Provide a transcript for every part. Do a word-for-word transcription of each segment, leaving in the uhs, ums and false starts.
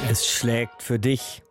Es schlägt für dich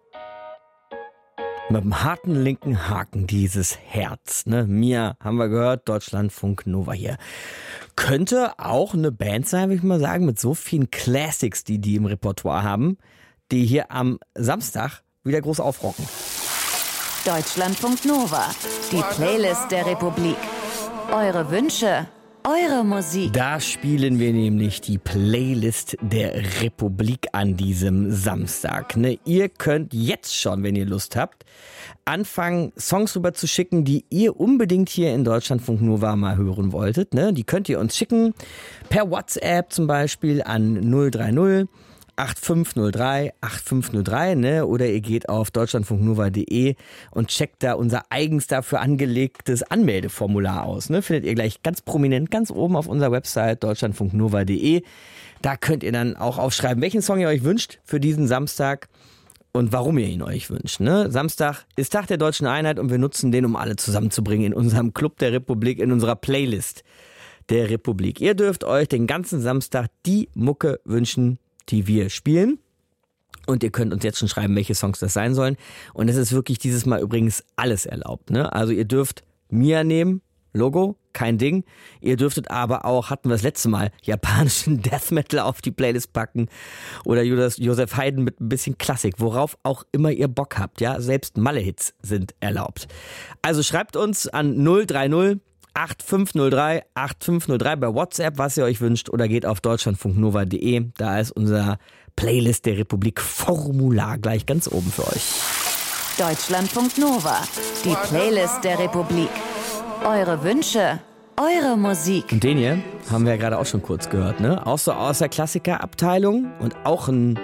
mit dem harten linken Haken dieses Herz. Ne? Mia, haben wir gehört, Deutschlandfunk Nova hier. Könnte auch eine Band sein, würde ich mal sagen, mit so vielen Classics, die die im Repertoire haben, die hier am Samstag wieder groß aufrocken. Deutschlandfunk Nova, die Playlist der Republik. Eure Wünsche, eure Musik. Da spielen wir nämlich die Playlist der Republik an diesem Samstag. Ne? Ihr könnt jetzt schon, wenn ihr Lust habt, anfangen, Songs rüber zu schicken, die ihr unbedingt hier in Deutschlandfunk Nova mal hören wolltet. Ne? Die könnt ihr uns schicken, per WhatsApp zum Beispiel an null drei null acht fünf null drei acht fünf null drei, ne? Oder ihr geht auf deutschlandfunknova punkt de und checkt da unser eigens dafür angelegtes Anmeldeformular aus. Ne? Findet ihr gleich ganz prominent ganz oben auf unserer Website deutschlandfunknova punkt de. Da könnt ihr dann auch aufschreiben, welchen Song ihr euch wünscht für diesen Samstag und warum ihr ihn euch wünscht. Ne? Samstag ist Tag der Deutschen Einheit und wir nutzen den, um alle zusammenzubringen in unserem Club der Republik, in unserer Playlist der Republik. Ihr dürft euch den ganzen Samstag die Mucke wünschen, die wir spielen. Und ihr könnt uns jetzt schon schreiben, welche Songs das sein sollen. Und es ist wirklich dieses Mal übrigens alles erlaubt. Ne? Also ihr dürft Mia nehmen, Logo, kein Ding. Ihr dürftet aber auch, hatten wir das letzte Mal, japanischen Death Metal auf die Playlist packen. Oder Josef Haydn mit ein bisschen Klassik, worauf auch immer ihr Bock habt. Ja, selbst Malle-Hits sind erlaubt. Also schreibt uns an null drei null acht fünf null drei acht fünf null drei bei WhatsApp, was ihr euch wünscht, oder geht auf deutschlandfunknova punkt de. Da ist unser Playlist der Republik Formular gleich ganz oben für euch. Deutschlandfunk Nova, die Playlist der Republik. Eure Wünsche, eure Musik. Und den hier haben wir ja gerade auch schon kurz gehört, ne? Auch so aus der Klassikerabteilung und auch ein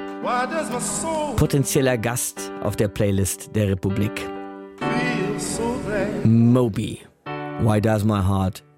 potenzieller Gast auf der Playlist der Republik. Moby. Why does my heart